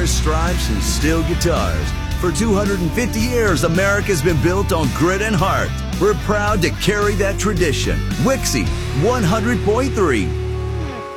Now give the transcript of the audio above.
stars, stripes, and steel guitars. For 250 years, America's been built on grit and heart. We're proud to carry that tradition. Wixie 100.3.